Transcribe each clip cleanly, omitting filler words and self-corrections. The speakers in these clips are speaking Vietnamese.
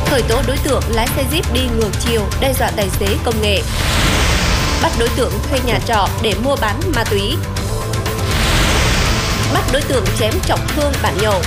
Khởi tố đối tượng lái xe Jeep đi ngược chiều đe dọa tài xế công nghệ. Bắt đối tượng thuê nhà trọ để mua bán ma túy. Bắt đối tượng chém trọng thương bạn nhậu.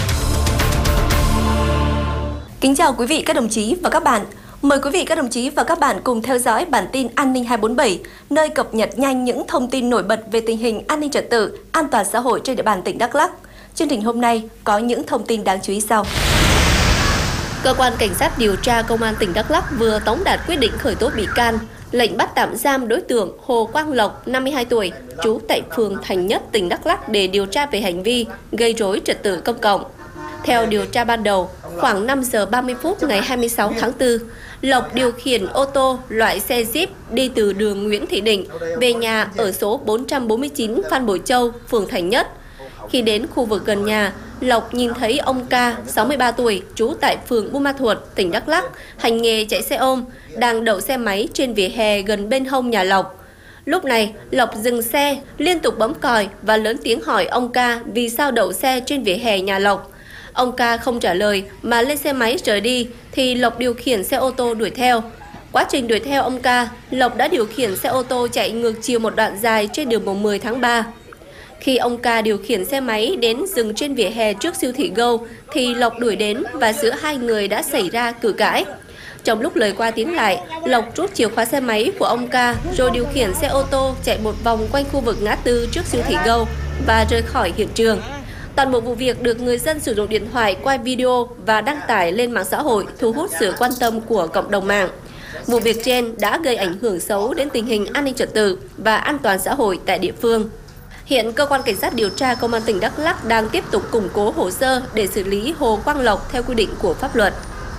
Kính chào quý vị các đồng chí và các bạn. Mời quý vị các đồng chí và các bạn cùng theo dõi bản tin An ninh 247, nơi cập nhật nhanh những thông tin nổi bật về tình hình an ninh trật tự, an toàn xã hội trên địa bàn tỉnh Đắk Lắk. Chương trình hôm nay có những thông tin đáng chú ý sau. Cơ quan Cảnh sát điều tra Công an tỉnh Đắk Lắk vừa tống đạt quyết định khởi tố bị can, lệnh bắt tạm giam đối tượng Hồ Quang Lộc, 52 tuổi, trú tại phường Thành Nhất, tỉnh Đắk Lắk để điều tra về hành vi gây rối trật tự công cộng. Theo điều tra ban đầu, khoảng 5 giờ 30 phút ngày 26 tháng 4, Lộc điều khiển ô tô loại xe Jeep đi từ đường Nguyễn Thị Định về nhà ở số 449 Phan Bội Châu, phường Thành Nhất. Khi đến khu vực gần nhà, Lộc nhìn thấy ông Ca, 63 tuổi, trú tại phường Buôn Ma Thuột, tỉnh Đắk Lắk, hành nghề chạy xe ôm, đang đậu xe máy trên vỉa hè gần bên hông nhà Lộc. Lúc này, Lộc dừng xe, liên tục bấm còi và lớn tiếng hỏi ông Ca vì sao đậu xe trên vỉa hè nhà Lộc. Ông Ca không trả lời mà lên xe máy rời đi thì Lộc điều khiển xe ô tô đuổi theo. Quá trình đuổi theo ông Ca, Lộc đã điều khiển xe ô tô chạy ngược chiều một đoạn dài trên đường mùng 10 tháng 3. Khi ông Ca điều khiển xe máy đến dừng trên vỉa hè trước siêu thị Go thì Lộc đuổi đến và giữa hai người đã xảy ra cự cãi. Trong lúc lời qua tiếng lại, Lộc rút chìa khóa xe máy của ông Ca rồi điều khiển xe ô tô chạy một vòng quanh khu vực ngã tư trước siêu thị Go và rời khỏi hiện trường. Toàn bộ vụ việc được người dân sử dụng điện thoại quay video và đăng tải lên mạng xã hội, thu hút sự quan tâm của cộng đồng mạng. Vụ việc trên đã gây ảnh hưởng xấu đến tình hình an ninh trật tự và an toàn xã hội tại địa phương. Hiện Cơ quan Cảnh sát điều tra Công an tỉnh Đắk Lắk đang tiếp tục củng cố hồ sơ để xử lý Hồ Quang Lộc theo quy định của pháp luật.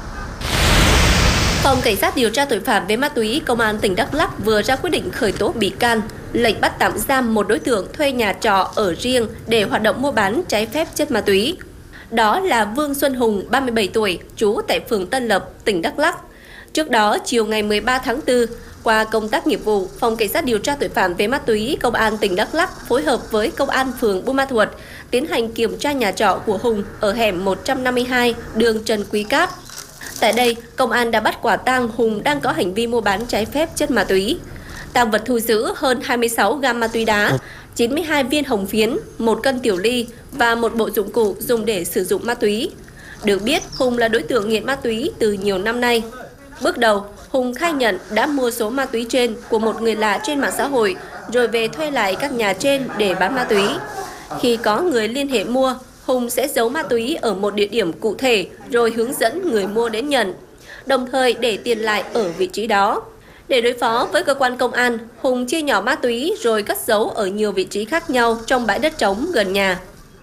Phòng Cảnh sát điều tra tội phạm về ma túy Công an tỉnh Đắk Lắk vừa ra quyết định khởi tố bị can, lệnh bắt tạm giam một đối tượng thuê nhà trọ ở riêng để hoạt động mua bán trái phép chất ma túy. Đó là Vương Xuân Hùng, 37 tuổi, trú tại phường Tân Lập, tỉnh Đắk Lắk. Trước đó, chiều ngày 13 tháng 4, qua công tác nghiệp vụ, Phòng Cảnh sát điều tra tội phạm về ma túy Công an tỉnh Đắk Lắk phối hợp với Công an phường Buôn Ma Thuột tiến hành kiểm tra nhà trọ của Hùng ở hẻm 152 đường Trần Quý Cáp. Tại đây, công an đã bắt quả tang Hùng đang có hành vi mua bán trái phép chất ma túy. Tang vật thu giữ hơn 26 gam ma túy đá, 92 viên hồng phiến, 1 cân tiểu ly và một bộ dụng cụ dùng để sử dụng ma túy. Được biết, Hùng là đối tượng nghiện ma túy từ nhiều năm nay. Bước đầu, Hùng khai nhận đã mua số ma túy trên của một người lạ trên mạng xã hội rồi về thuê lại các nhà trên để bán ma túy. Khi có người liên hệ mua, Hùng sẽ giấu ma túy ở một địa điểm cụ thể rồi hướng dẫn người mua đến nhận, đồng thời để tiền lại ở vị trí đó. Để đối phó với cơ quan công an, Hùng chia nhỏ ma túy rồi cất giấu ở nhiều vị trí khác nhau trong bãi đất trống gần nhà.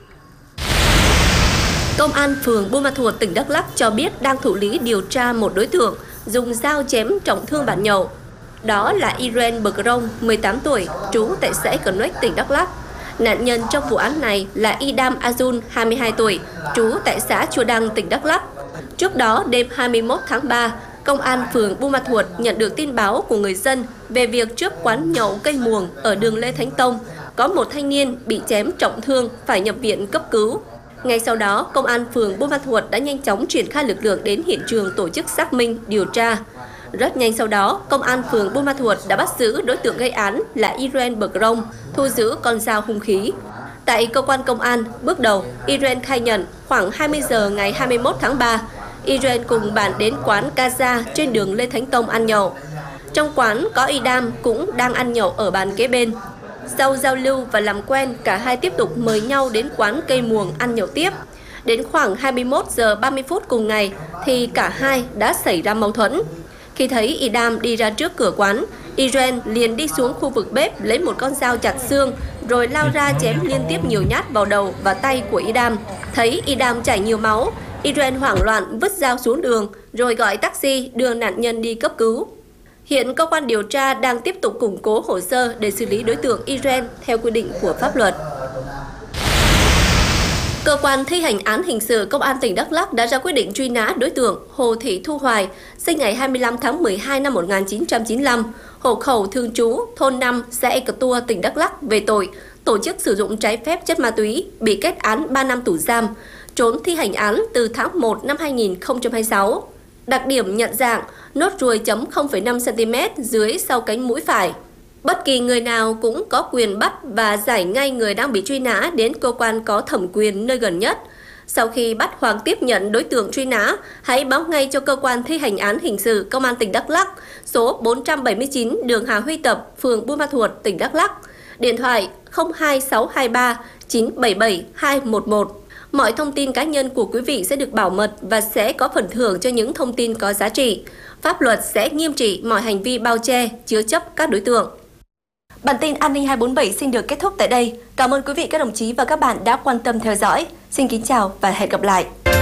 Công an phường Buôn Ma Thuột, tỉnh Đắk Lắk cho biết đang thụ lý điều tra một đối tượng dùng dao chém trọng thương bạn nhậu. Đó là Irene Bờ Crong, 18 tuổi, trú tại xã Connect, tỉnh Đắk Lắk. Nạn nhân trong vụ án này là Idam Azun, 22 tuổi, trú tại xã Chùa Đăng, tỉnh Đắk Lắk. Trước đó, đêm 21 tháng 3, Công an phường Buôn Ma Thuột nhận được tin báo của người dân về việc trước quán nhậu Cây Muồng ở đường Lê Thánh Tông có một thanh niên bị chém trọng thương phải nhập viện cấp cứu. Ngay sau đó, Công an phường Buôn Ma Thuột đã nhanh chóng triển khai lực lượng đến hiện trường tổ chức xác minh, điều tra. Rất nhanh sau đó, Công an phường Buôn Ma Thuột đã bắt giữ đối tượng gây án là Irene Bờ Crong, thu giữ con dao hung khí. Tại cơ quan công an, bước đầu, Irene khai nhận khoảng 20 giờ ngày 21 tháng 3, Irene cùng bạn đến quán Casa trên đường Lê Thánh Tông ăn nhậu. Trong quán có Idam cũng đang ăn nhậu ở bàn kế bên. Sau giao lưu và làm quen, cả hai tiếp tục mời nhau đến quán Cây Muồng ăn nhậu tiếp. Đến khoảng 21 giờ 30 phút cùng ngày thì cả hai đã xảy ra mâu thuẫn. Khi thấy Idam đi ra trước cửa quán, Irene liền đi xuống khu vực bếp lấy một con dao chặt xương rồi lao ra chém liên tiếp nhiều nhát vào đầu và tay của Idam. Thấy Idam chảy nhiều máu, Irene hoảng loạn vứt dao xuống đường rồi gọi taxi đưa nạn nhân đi cấp cứu. Hiện cơ quan điều tra đang tiếp tục củng cố hồ sơ để xử lý đối tượng Irene theo quy định của pháp luật. Cơ quan thi hành án hình sự Công an tỉnh Đắk Lắk đã ra quyết định truy nã đối tượng Hồ Thị Thu Hoài, sinh ngày 25 tháng 12 năm 1995, hộ khẩu thường trú thôn 5, xã Ea Tua, tỉnh Đắk Lắk về tội tổ chức sử dụng trái phép chất ma túy, bị kết án 3 năm tù giam, trốn thi hành án từ tháng 1 năm 2026. Đặc điểm nhận dạng: nốt ruồi chấm 0,5 cm dưới sau cánh mũi phải. Bất kỳ người nào cũng có quyền bắt và giải ngay người đang bị truy nã đến cơ quan có thẩm quyền nơi gần nhất. Sau khi bắt hoặc tiếp nhận đối tượng truy nã, hãy báo ngay cho cơ quan thi hành án hình sự Công an tỉnh Đắk Lắk, số 479 đường Hà Huy Tập, phường Buôn Ma Thuột, tỉnh Đắk Lắk. Điện thoại 02623 977 211. Mọi thông tin cá nhân của quý vị sẽ được bảo mật và sẽ có phần thưởng cho những thông tin có giá trị. Pháp luật sẽ nghiêm trị mọi hành vi bao che, chứa chấp các đối tượng. Bản tin An ninh 247 xin được kết thúc tại đây. Cảm ơn quý vị các đồng chí và các bạn đã quan tâm theo dõi. Xin kính chào và hẹn gặp lại.